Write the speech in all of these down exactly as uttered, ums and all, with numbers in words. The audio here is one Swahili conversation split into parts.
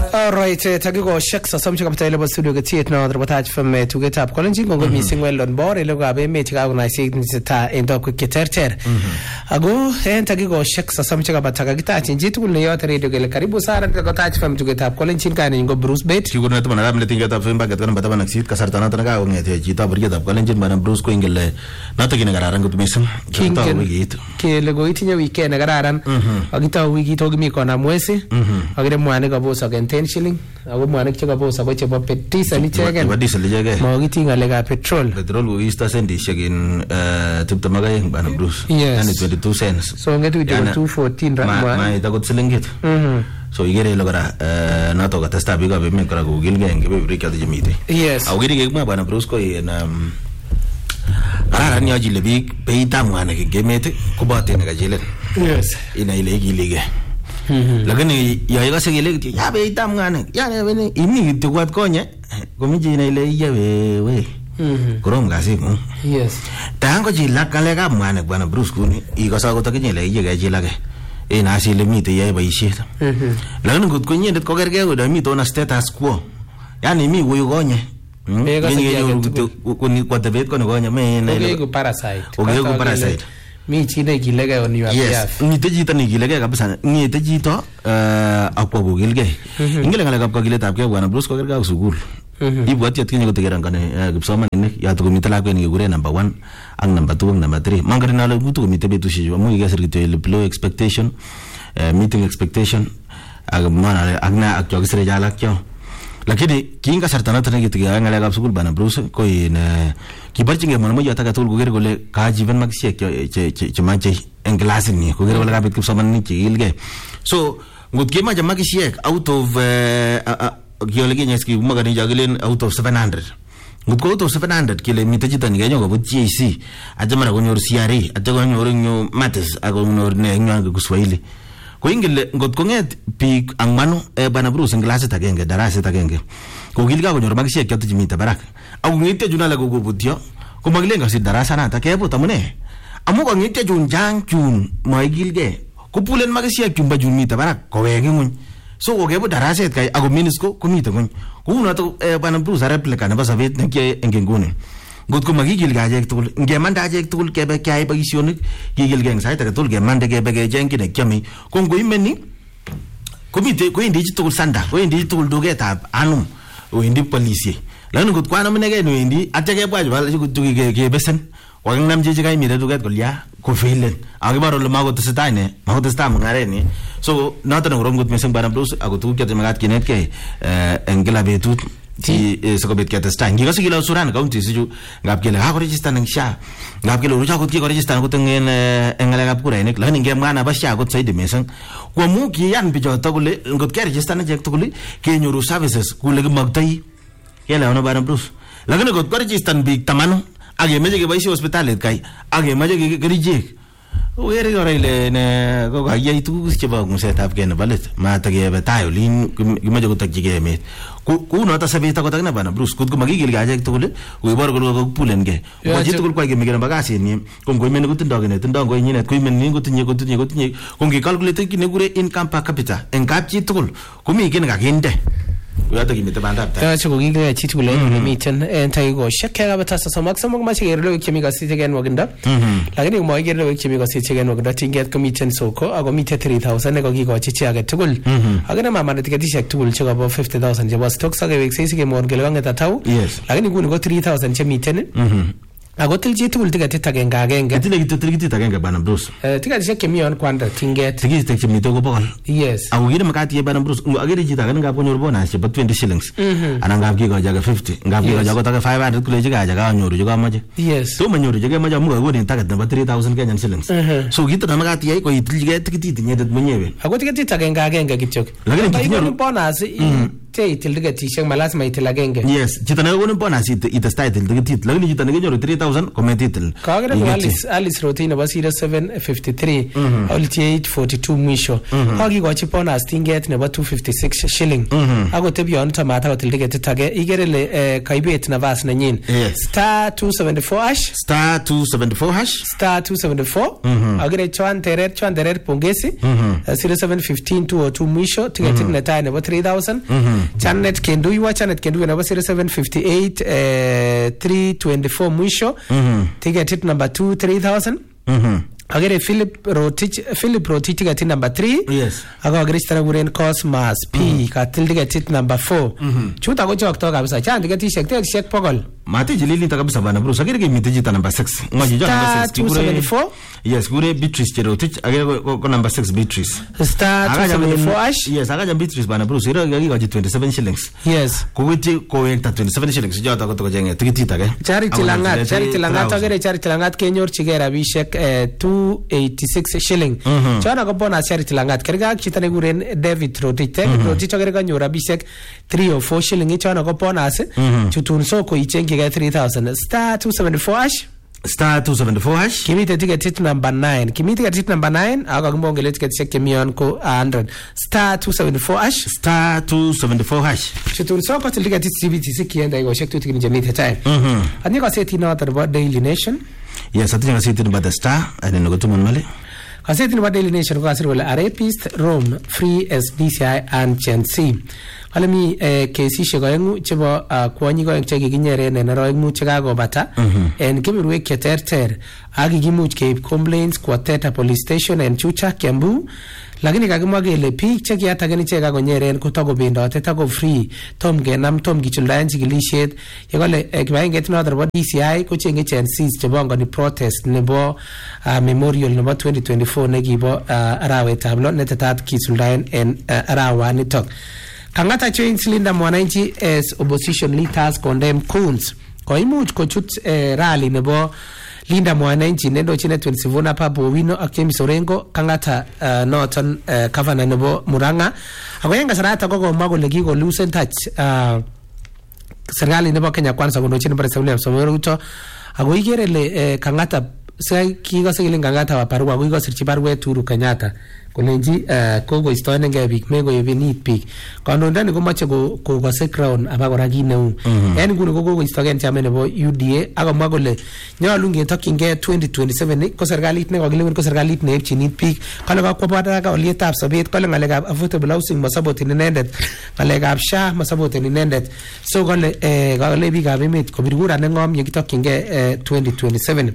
All right, takikoshek sosom chekapata ile studio ketiet na reportage from tugetab Kolenjin kongo missing well on board ile gabe mechi ka unaisi nita endo kiterter. Ago en takikoshek sosom chekapata kakitachi njitu kule yote radio gele karibu sana reportage from tugetab Kolenjin kana ngo Bruce Bet. Kikuno tuma na gamle tingetab film baget kana bataba naksit kasarta na tanaga ngete chito burgetab Kolenjin bana Bruce ko ingele nata kine kararan gut missing. Kinta wikit. Kele go itinye weekend kararan. Agita wiki to gimi kona mwezi. Agire mwane kabosa gen ten shilling. Ago mwane cheka bosa ko chebo petisa ni chegen. Ba diesel jege. Mo giti ngale ga petrol. Petrol go ista sendi shegen eh tip tamaga bana Bruce. Yani twenty-two cents. So ngetu ito two fourteen ra. Ma ma ita ko silingit. Mhm. So igere logara eh nato ka testa biga be me kara go gilge ngebe brika de jimite. Yes. Ago giri ge ma bana Bruce ko na ara ni ajile bi peita mwana ke gemete ko bate ne ga jilen. Yes. Ina ile gilige. Lakini ya segele ya be itam ngane ya ne ini to kwat konye komiji na ile ya we we korom gasi mu yes tango ji la kale ga mane bwana Bruce kuni ikosa ko takinye le ye ga ji lage e na si le mite ya ba ishi lakini gut konye ndet ko gerge go da mi to na status quo yani mi wo gonye kuni kwa tabet ko gonye me ne go parasite o go parasite mi chine gilege on your yes ni tejita ni gilege kabisa ni tejito eh akwa gilege ingele ngale kapka giletab ke bwana Bruce ko gerga sukul ibwati atkinye ko tegeran kane kipsomaninik ya to komitala ko ni gure number one ang number two ang number three mangari na lo butu komite betu shi mu ga sirgite low expectation meeting expectation ag mana agna akyo gisre jala kyo lakini kinga sartana tane gitiga ngale kap sukul bana Bruce ko in kibarchinge mon mo yata ka tul gugere gole ka jiven magsie che che che manche en class ni gugere gole ka bit kipsoman ni chilge so ngut kema jama kisiek out of geology nyeski magani jagelen out of seven hundred ngut ko out of seven hundred kile mitajita ni ganyo ko G C ajamara ko nyor C R A ajago nyor nyo maths ago nyor ne nyange Kiswahili ko ingile ngot ko nget pik angmano e bana Bruce en class tagenge darasa tagenge ko gilga ko nyor magsie kyoto jimita barak au ngite juna la gogo butyo ko maglenga si darasa na ta kebo tamune amu ko ngite jun jang jun mai gilge ko pulen magisia jumba jun mita barak ko wege mun so ko kebo darasa kai ago minisko ko mita mun ko una to e bana Bruce replica na basabet ne ke engengune got ko magi gilga je tul nge manda je tul kebe kai bagisionik gilge ngeng sai ta tul ge manda ge bege jengi ne kyami ko ngo imeni ko mite ko indi tul sanda ko indi tul dogeta anum o indi police lanu gut kwana menege no indi atege bwaj bal gut ge ge besen wa ngam je je kai mi da dugat golya ko feilen agi baro le mago testai ne mago testai ngare ni so nata no rom gut mesen bana Bruce agutu ke te magat kinet ke engela betut ti sokobet ke testai ngi gasigila suran kaunti siju ngap kele ha ko register nang sha ngap kele ruja gut ki ko register gut ngen engala gap kure ne lani ngem ngana ba sha gut sai de mesen ko mu ki yan bi jo tagule gut ke register na je tagule ke nyoru services kule magtai kele ono bana Bruce lagane gut ko register bi tamano age meje ke baisi hospital kai age meje ke gerije were gore le ne go ga yai tu ke ba gun setup ke ne balet ma ta ke betayo lin meje ko tak jige me ku ku no ta sabi ta ko tak na bana Bruce ku magi gil ga je to le ku bor go go pulen ge ko jitu ko ke mi ge bagasi ni ko go men ko tindo ne tindo go ni ne ko men ni go tinye go tinye go tinye ko ngi calculate ki ne gure income per capita en kap jitu ko mi ke ne ga ginde uyata kimite banda ta ta chugo gile chitu le miten en tai go shakka ba ta sa mak samok ma chige lo kimi ga site gen waginda lakini mo ge lo kimi ga site gen waginda tinget commission soko ago mite three thousand ne go gi go chichi aga tugul aga na mama ne tikati shak tugul chugo ba fifty thousand je was stock sa ge wek sisi ge mo ge lo ngata tau lakini gun go three thousand che miten ago til jitu ul tikati tagenga genga tile gitu tile gitu tagenga bana Bruce eh tikati shak kimi on kwanda tinget tikati tek chimi to go bokol yes ago gire makati ye bana Bruce agire jita ga nga ko nyor bona che twenty shillings ana nga gi go jaga fifty nga gi go jaga ta five hundred kule jiga jaga nyoru jiga maje yes to manyoru jiga maje mu go ni tagat na three thousand Kenyan shillings so gitu na makati ye ko itil jiga tikati tinye det munyewe ago tikati tagenga genga kichok lakini kitinyo bonus imuche itil tiketishek malazima itil agenge. Yes, chito ne konin bonus itestai itil tiketit lakini chito ne kenyoru three thousand kometitil. Kagere ko Alice Alice Roti nebo zero seven fifty-three olti eight forty-two mwisho. Kakikochi bonus tinget nebo two fifty-six shilling. Ako tebyon tamata kotil tiketit age igere le kaibet nafas nenyin. Star two seventy-four hash star two seventy-four hash star two seventy-four. Agere chwan teret chwan teret pongesi zero seven fifteen two oh two mwisho tiketit netai nebo three thousand. Janet Kendu iwa Janet Kendu nebo zero seven fifty-eight three twenty-four mwisho tiketit number two three thousand. Agere Philip Rotich Philip Rotich ticket number three. Yes. Ako agere stara guren Cosmas P katil ticket number four. Chuta ko chokto kabisa. Chan ticket shek tek shek pokol. Mati jilili ta kabisa bana bro. Agere ke mitijita number six. Ngoji jo number six. two seventy-four. Yes, gure Beatrice Cherotich agere ko number six Beatrice. Star two seventy-four hash. Yes, agaja Beatrice bana bro. Sira gagi gaji twenty-seven shillings. Yes. Kuwiti ko enta twenty-seven shillings. Jo ta ko to jenge ticket age. Charity Langat, Charity Langat agere Charity Langat kenyor chige rabishek two eighty-six shilling. Chana ko bonus Charity Langat kerga chita ne guren David Rotich. David Rotich agere kanyor rabishek three oh four shilling. Chana ko bonus chutun soko ichengi ga three thousand. Star two seventy-four hash star two seventy-four hash kimite ticket number nine kimite ticket number nine aga kumbongele ticket check kemion ko one hundred star two seventy-four hash star two seventy-four hash chutun soko ticket C B T sikienda igo shek tu tikin jamii time ani ko seti na tarba Daily Nation. Yes, ati nga seti ba the Star ane ngotumon mali kaseti ni Daily Nation ko asir wala rapist Rome free as D C I and Gen Z alami kesi shegoyengu chebo kwonyi ko cheki kinyere ne naroingu chikago bata en kemirwe keterter agi gimuch keib complaints kwa Teta Police Station en Chucha Kiambu lakini kakimwa kele biik chekiatageni cheka konyeren kotago bendote tago free tom kenam tom kichuldaen chikilishet yekole kibainget noto nebo D C I kochenge Gen Z chebongoni protest nebo memorial nebo twenty twenty-four nekibo arawetab lo netetat kisuldaen en arawanitok. Kangata Joint Linda Mwananchi as opposition leaders condemn Coons koimuch kochut rally nebo Linda Mwananchi nendo chine twenty-seven Pabo Wino ak James Orengo kangata uh, noton uh, governor nebo Murang'a akoyenga sarata koko mago legi ko loosen touch uh, serikali nebo Kenya Kwanza kondo chine President William Samoei Ruto ako igere le uh, kangata sai kikose kile kangata wa parua ko ikosirchi barwet Uhuru Kenyatta kolenji uh, kogo istoenenge biik mego yebenit biik kandoindani komoche kokose crown abakora kit neu en nguni ko kogo istogen chama nebo U D A akomwa kole nyolu ngetokyingei twenty twenty-seven ko serikalit nekokilewen ko serikalit neepchinit biik kale kakwo barak olietab sobet kale ng'alekab affordable housing masapoteni inendet ng'alekab S H A masapoteni inendet so kale eh, kale biikab emet kobir kura neng'om yekitokyingei eh, twenty twenty-seven.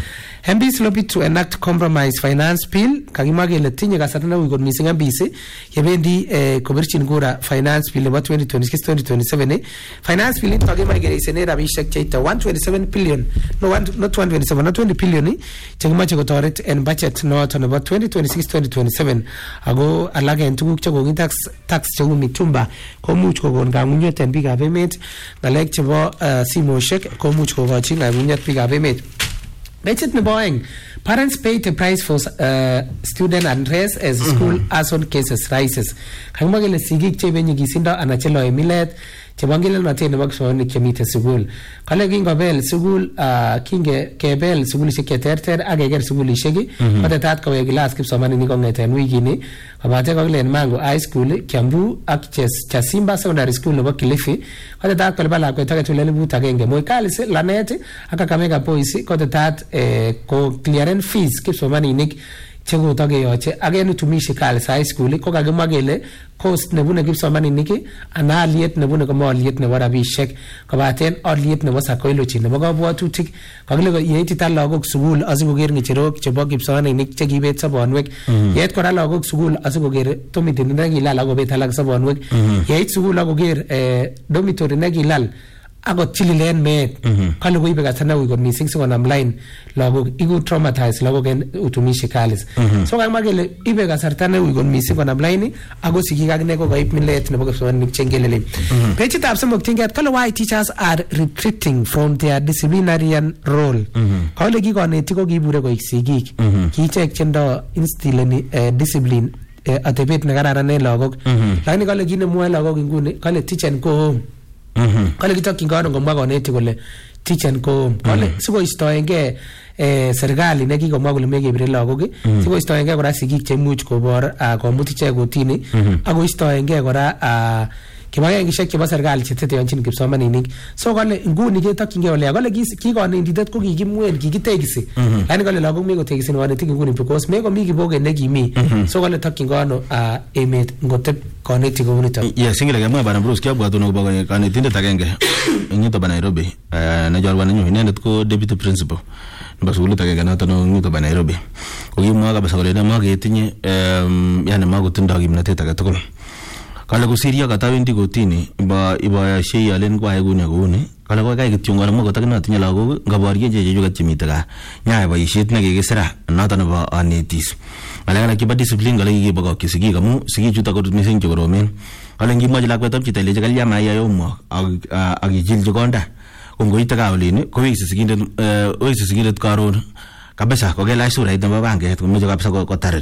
M Ps lobbied to enact compromise finance bill kakimwa kele tinye kasarta neui kot missing M Ps yebendi eh, kobirchin kura finance bill nebo twenty twenty-six twenty twenty-seven finance bill ito kakimwa kereisene rabishek cheite one hundred twenty-seven billion no one, not one hundred twenty-seven not twenty billion chekimoche kotoret en budget noto nebo twenty twenty-six twenty twenty-seven ako alak en tuguk chekokin tax tax cheu mitumba komuch kokon kang'unyet en biikab emet ng'alek chebo uh, simoshek komuch kokochi kang'unyet biikab emet. Budget number one. Parents pay the price for uh, student unrest as mm-hmm. school arson cases rises. Kakimwa kele sigik cheibe nyigisindo ana cheloe milet chebo ngelelnotet nebo kipsomaninik chemite sukul. Kale kingobel sukul uh, kinge kebel sukulishek cheterter ak keker sukulishek kotetat kowek kilas kipsomaninik kong'eten wikini kobate kokile en Mango High School Kiambu ak Chasimba Secondary School nebo Kilifi kotetat kolipan lakwet agetugul eliput agenge. Moi Kalis Lanet ak Kakamega Boys kotetat eh, ko clearen fees kipsomaninik chekotokeyoche ak en utumishi Kalis High School ko kakimwa kele cost nebune kipsomaninik ana aliet nebune komo aliet nebo rabishek kobaten aliet nebo psychology nebo kabwatutik kakile yeitita lagok sukul asikoker ng'echerok chebo kipsomaninik chekibet sobonwek yeit kora lagok sukul asikoker dormitory nekilal akobet alak sobonwek yeit sukul akoker dormitory nekilal akot chililen meet kale koibe kasarta neui kot missing sikonam line lagok iku traumatized lagok en utumishi Kalis so kakimwa kele ibe kasarta neui kot missing konam line ako sigik akine kokoib milet nebo kipsomaninik chengeleli. Pechitab somok tinget kale why teachers are retreating from their disciplinarian role. Kale kikonetik ko kibure koik sigik kiichek chendo instilleni discipline atebet nekararan en lagok lakini kale kit nemwoe lagok inguni kale teach and go home kale kitokyin kono ngomwa konetik kole teach and go home kale sikoistoengee serikali nekikomwa kole mekebire lagok sikoistoengee kora sigik cheimuch kobor komut ichek kotini akoistoengee kora kibagengeshek chebo serikali cheteteonchin kipsomaninik so kale nguni ketokyingee ole kale ki konetindet ko kikimwen kikitekisi lakini kale lagok mekotekisi konetik nguni because mekomi kiboket nekimi so kale tokyin kono emet ngotep konetik kounito. Yes, ingele kemwa bana Bruce kiabwatun akobo konetindet agenge eng yuto ba Nairobi ne jorwa nenyu inendet ko deputy principal nebo sukulit agenge noto no yuto ba Nairobi kokimwa kabisa kole maketinye yani makotindoi kimnatet age tugul kale kusiria katawendi kotini iba iba shei alen kwae kunya kuni kale ko kai kityo ngara moko takina tinye lagok ngaborye jeje jugat chimite ka nyae boisiet nekikisira noto nebo anetis kale kale kiba discipline kale kibako kisigi kamu sigi chuta ko mising chokoromen kale ngimwaji lakwet ab chita leje kali yama yayo mo ak ijilje konda kongoite ka olini ko wisi sigindet wisi sigindet karon kabisa ko gela sura ida babange komeje kabisa ko tarin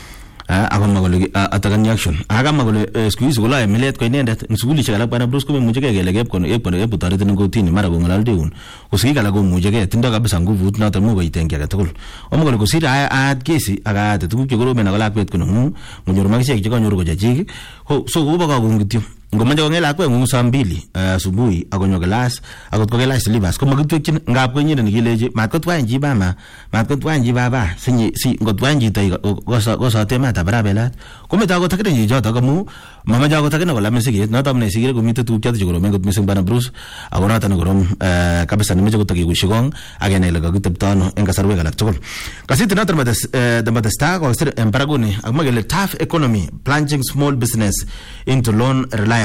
akama kole atakan action akama kole squeeze kola milet ko inendet nsukuli chakala bana Bruce ko muje kegele gep kono ep kono ep taret en ngotini mara ko ngalal deun kusiki kala ko muje ke tindo kabisa nguvu noto mo koitengi age tugul omo kole kusira aat kesi akaate tuguk chekoromen akala kwet kono munyor makishek chekanyor ko jajiki so ko baka kongityo ngomanje ko ngela kwe ngu saa mbili asubuhi akonyo class akot ko class syllabus ko makitwekyin ngap ko nyine nikileje matkotwa nji bama matkotwa nji baba sinyi si ngotwa nji tai ko so tema ta barabelat ko meta ko takene nji jota kamu mama jago takene ko lamen sigit notam ne sigire ko mite tu kyat jogoro men ko mising bana Bruce agora tan gorom kabisa nimeje ko taki kushigong agene le ko kiteptano en kasarwe galak tugul kasiti notam matas the matasta ko sir en paragoni agmagele tough economy plunging small business into loan reliance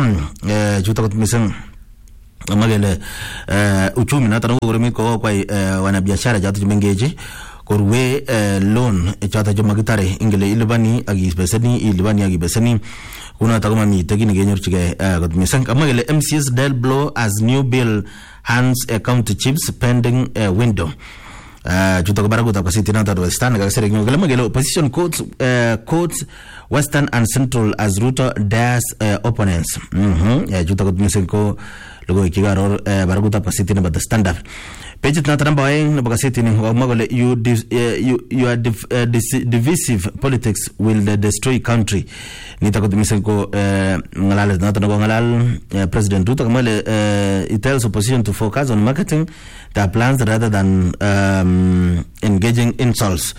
eh juta kot miseng amagele eh uchumi na tan goromit ko kwa wana biashara jatu mengeje korwe loan chata jo magitare ingele ilbani agi besani ilbani agi besani kuna takoma mi tegini genyorchige kot miseng amagele M C S Del blow as new bill hands account chips pending uh, window uh juta baragu ta kasiti na tado western ga sere ngelo magele opposition courts uh, courts western and central as Ruto dares uh, opponents mhm uh, juta ko miseng ko logo ikigaro uh, baragu ta kasiti na the standard page na tamba eng na kasiti ni magole you div, uh, you you are div, uh, divisive politics will uh, destroy country ni ta ko miseng ko uh, ngalal na tano ngalal uh, president Ruto kamale uh, it tells opposition to focus on marketing their plans rather than um, engaging insults.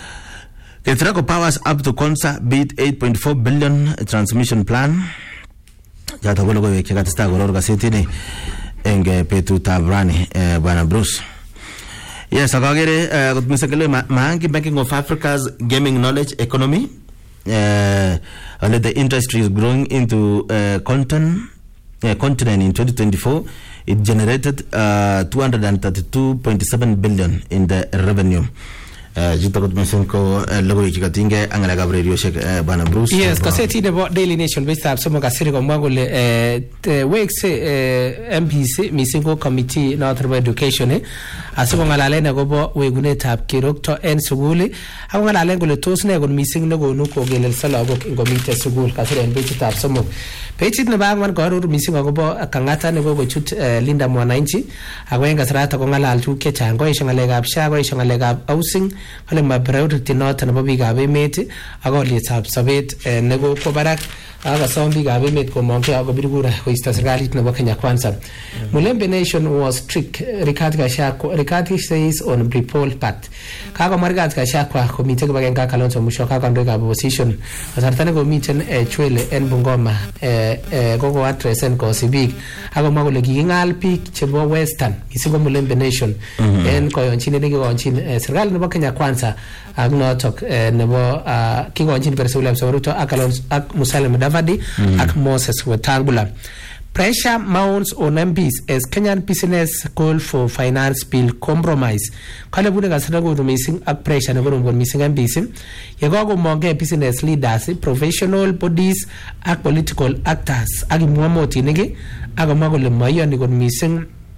Ketrako powers up to Konsa bid eight point four billion transmission plan. Jata golo go yekata sta golo gaseti ni enge petu tabrani eh, bwana Bruce. Yes, akagere uh, kutmisakele maangi banking of Africa's gaming knowledge economy. Uh, and the industry is growing into uh, content uh, continent in twenty twenty-four. It generated uh, two hundred thirty-two point seven billion in the revenue. Jita kot mention ko logo ikikatinge angala gabre radio shek bana Bruce. Yes, kaseti nebo Daily Nation based up somo kasiri ko mwangole eh weeks M P C misingo committee na Authority Education eh asiko ngalale na gobo wegune tab kirokto en suguli ako ngalale ngole tos ne gon missing no gonu ko gelel sala go ngomite sugul kasiri en based up somo page ne bangman ko ro missing gobo kangata ne go chut Linda Mwananchi akwenga sarata ko ngalal tu ke chango ishangale gab sha go ishangale gab housing kale ma priority note na babi gabe meti ako litab sabet nego ko barak aga sombi gabe met ko monke ako birgura ko ista serikali na Kenya Kwanza. Mulembe Nation was trick Rikati Gachagua Rikati says on Bripol Pat kaga margat Gachagua komite bagenga Kalonzo Musyoka ka ndo ga opposition asartane ko miten e chwele en Bungoma e gogo address en ko sibik ako magole gingal pik chebo Western isigo Mulembe Nation en ko yonchine ne ko yonchine serikali na Kenya Kwanza ak notok nebo ki ko yonchine persula Ruto akalon ak Musalia Mudavadi ak Moses Wetangula. Pressure mounts on M Ps as Kenyan business call for finance bill compromise. Kale bune kasana go missing ak pressure na go missing M Ps. Ye go go monge business leaders, professional bodies ak political actors. Agi muamoti nige aga magole mayo ni go missing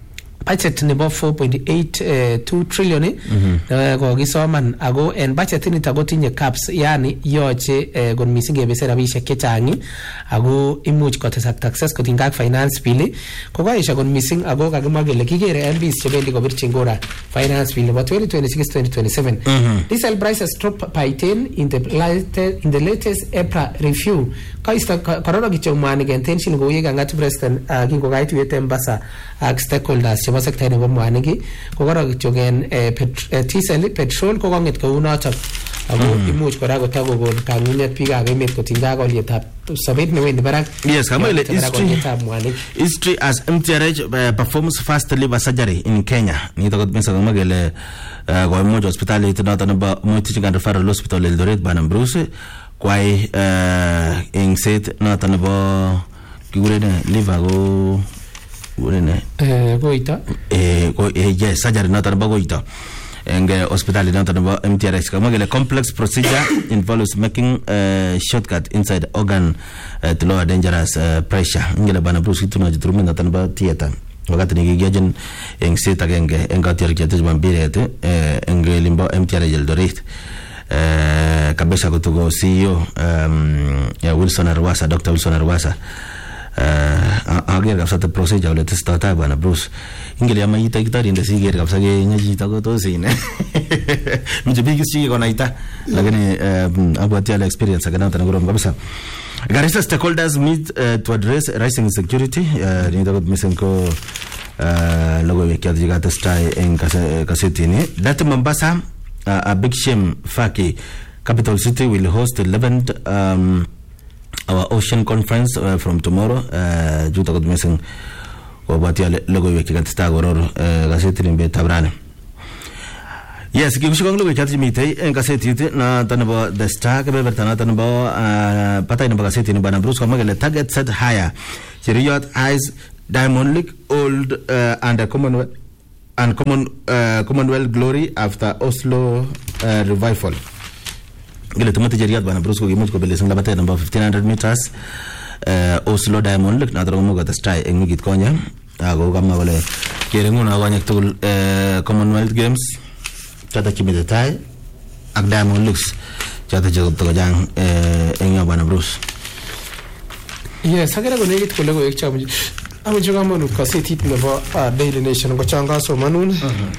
budget nebo four point eight two trillion eh ko gisoman ago en budget nito kotinye caps yani yoche kon mising kebesen rabishek chechang ago imuch kotesak taxes kotingak finance bill ko kaisha kon mising ago kakimwa kele kigere M Ps chebendi kobirchin kura finance bill nebo twenty twenty-six twenty twenty-seven. Diesel prices dropped by ten in the latest in the latest April review. Kaista kororo kicho mwanik en ten shilling koyeka ngati president kingo kaitu yete mbasa ak stakeholders chebo sekta nebo mwanik ko kororo kicho gen diesel petrol ko konget kou notok ago imuch kora kotago kon kangunyet biikab emet kotinga olietab sobet newendi barak. Yes, kama ile history history as M T R H uh, performs fast liver surgery in Kenya. Nito kot mesa kama kele kwa mmoja hospitali itonoto nebo Moi-Teaching and Referral Hospital Eldoret bana Bruce kwai ing set noto nebo kigurene liver go gurene eh goita eh go yes surgery noto nebo goita eng hospitali noto nebo M T R H kama kele complex procedure involves making a shortcut inside organ uh, to lower dangerous uh, pressure ngile bana Bruce tunajiturumi noto nebo theater wakati nikigiajen eng set agenge eng katiar kiatu mbiret eh eng limbo M T R H Eldoret eh kabisa kutoka C E O um, ya Wilson Arwasa Doctor Wilson Arwasa eh agere kabisa the procedure ile testata bana Bruce ingeli ama ita kitari ndio sigere kabisa ke nyaji tako to sine mjibiki sije kona ita lakini abati ala experience kana tana kabisa. Garissa stakeholders meet uh, to address rising insecurity ni ndio misenko logo wiki adiga testai en kaseti ni that Mombasa uh, a big shame Faki capital city will host the eleventh um, our ocean conference uh, from tomorrow uh, juta ko misen ko batia logo wiki testai gororo kaseti ni betabrane. Yes, kikushikong lugu chati mitei en kaseti iti na tanabo the star ke beberta na tanabo patay na kaseti ni bana Bruce kama gele target set higher. Chiriyot eyes Diamond League old uh, under Commonwealth and common uh, Commonwealth glory after Oslo uh, revival. Gele tumati chiriyot bana Bruce ko gimuch ko bele sing labate number fifteen hundred meters uh, Oslo Diamond League na tanabo mo the star en migit konya ago kama wale kirenguna konya tul uh, Commonwealth Games chata kimite tai ak Diamond Leagues chata jagab to jang eh engyo bana Bruce. Yes, sagera ko negit ko lego ek chamu amu joga monu ko seti nebo Daily Nation ko changa so manun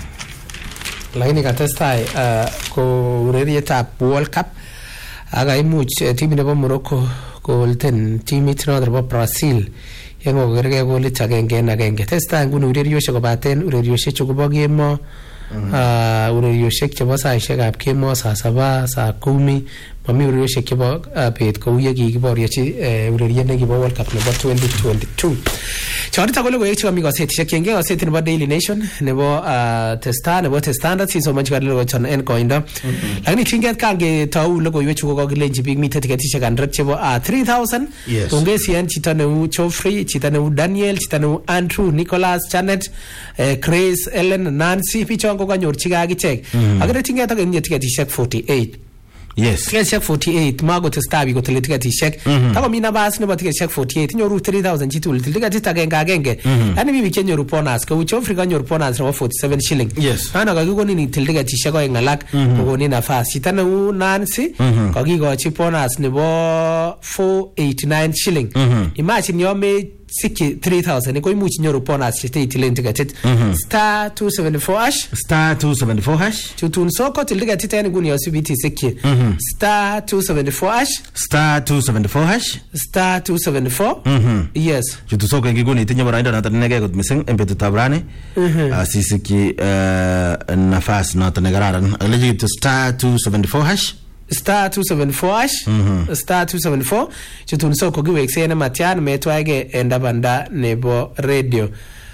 lakini katestai ko urerietab World Cup aga imuch team nebo Morocco ko ten team it nebo Brazil yengo gerge ko lit agenge na agenge testai ngunu urerioshek ko baten urerioshek chu kobo gemo uh urerioshek chebo saishekab kemo saa saba saa kumi mami urerioshek chebo bet ko ye kikiboryechi ureriet ne kibo World Cup nebo twenty twenty-two. Chorita kole koyek chami gazeti shekenge gazeti nebo Daily Nation nebo testa nebo standard si somanchi kale ko chon en koindo lakini tinget kange tau logoiwek chu ko kokilenji big meet tiketishek hundred chebo three thousand ongesi en chito neu Geoffrey chito neu Daniel chito neu Andrew Nicholas Janet Grace Ellen Nancy pichon ko kanyorchi kakichek akere tinget akenye tiketishek forty-eight. Yes. Tiketishek forty-eight mago testabi ko tele tiketishek tako mina bas nebo tiketishek forty-eight nyoru three thousand chitul tiketit agenge agenge yani bibi kenyoru bonus ko Geoffrey kanyoru bonus nebo forty-seven shilling. Yes. Ana kakikoni ni tiketishek ko ngalak kokoni nafas chito neu Nancy kakikochi bonus nebo four eighty-nine shilling. Imagine yome siki three thousand ko imuch nyoru bonus chete itilen tiketit star two seventy-four hash star two seventy-four hash chutun soko tiketit yani guni yosibiti siki star two seventy-four hash star two seventy-four hash star two seventy-four yes chutu soko ngiguni tinye baraindo na tanege kot mising embetu tabrane asisiki nafas na tanegararan eleji to star two seventy-four hash star two seventy-four hash mm-hmm. star two seventy-four chutun soko giwek sene matian metwaige endabanda nebo radio